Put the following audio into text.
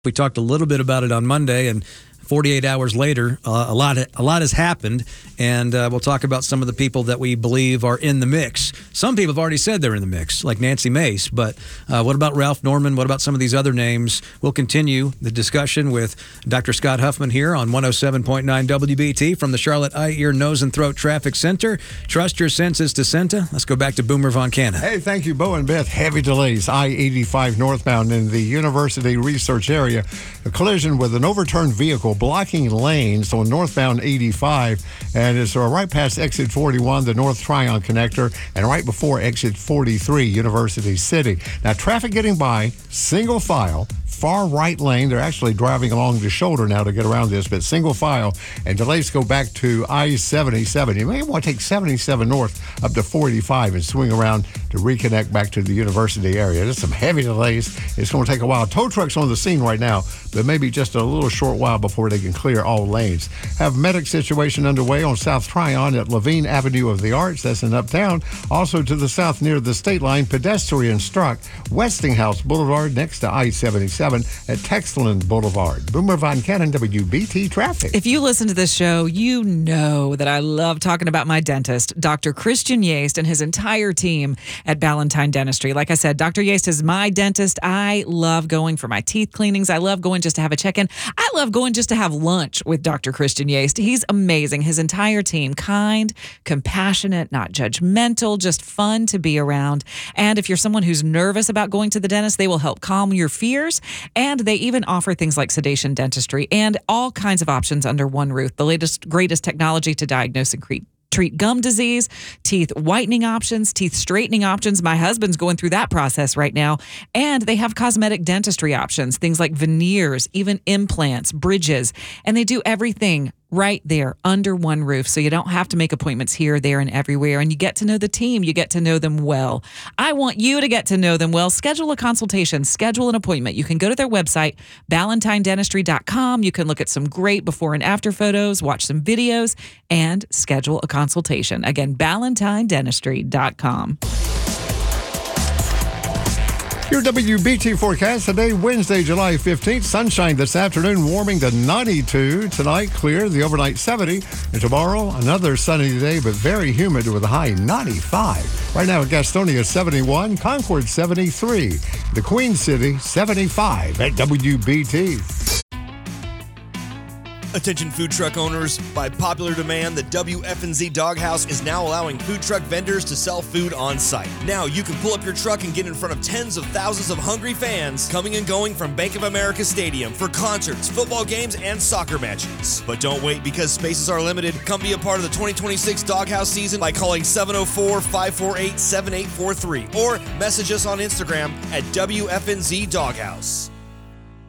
We talked a little bit about it on Monday, and 48 hours later, a lot has happened, and we'll talk about some of the people that we believe are in the mix. Some people have already said they're in the mix, like Nancy Mace, but what about Ralph Norman? What about some of these other names? We'll continue the discussion with Dr. Scott Huffman here on 107.9 WBT from the Charlotte Eye, Ear, Nose, and Throat Traffic Center. Trust your senses to Senta. Let's go back to Boomer Von Cannon. Hey, thank you, Bo and Beth. Heavy delays, I-85 northbound in the University Research area. A collision with an overturned vehicle blocking lanes on northbound 85, and it's right past exit 41, the North Tryon connector, and right before exit 43, University City. Now, traffic getting by, single file, far right lane. They're actually driving along the shoulder now to get around this, but single file, and delays go back to I-77. You may want to take 77 north up to 485 and swing around to reconnect back to the university area. There's some heavy delays. It's going to take a while. Tow trucks on the scene right now, but maybe just a little short while before they can clear all lanes. Have medic situation underway on South Tryon at Levine Avenue of the Arts. That's in Uptown. Also to the south near the state line, pedestrian struck Westinghouse Boulevard next to I-77 at Texland Boulevard. Boomer Von Cannon, WBT Traffic. If you listen to this show, you know that I love talking about my dentist, Dr. Christian Yaste, and his entire team at Ballantine Dentistry. Like I said, Dr. Yaste is my dentist. I love going for my teeth cleanings. I love going just to have a check-in. I love going just to have lunch with Dr. Christian Yaste. He's amazing. His entire team, kind, compassionate, not judgmental, just fun to be around. And if you're someone who's nervous about going to the dentist, they will help calm your fears. And they even offer things like sedation dentistry and all kinds of options under one roof. The latest, greatest technology to diagnose and treat gum disease, teeth whitening options, teeth straightening options. My husband's going through that process right now. And they have cosmetic dentistry options, things like veneers, even implants, bridges. And they do everything right there under one roof, so you don't have to make appointments here, there, and everywhere. And you get to know the team. You get to know them well. I want you to get to know them well. Schedule a consultation. Schedule an appointment. You can go to their website, ballantinedentistry.com. You can look at some great before and after photos, watch some videos, and schedule a consultation. Again, ballantinedentistry.com. Your WBT forecast today, Wednesday, July 15th. Sunshine this afternoon, warming to 92. Tonight, clear, the overnight 70. And tomorrow, another sunny day, but very humid with a high 95. Right now, Gastonia 71, Concord 73. The Queen City 75 at WBT. Attention food truck owners, by popular demand, the WFNZ Doghouse is now allowing food truck vendors to sell food on site. Now you can pull up your truck and get in front of tens of thousands of hungry fans coming and going from Bank of America Stadium for concerts, football games, and soccer matches. But don't wait, because spaces are limited. Come be a part of the 2026 Doghouse season by calling 704-548-7843 or message us on Instagram at WFNZ Doghouse.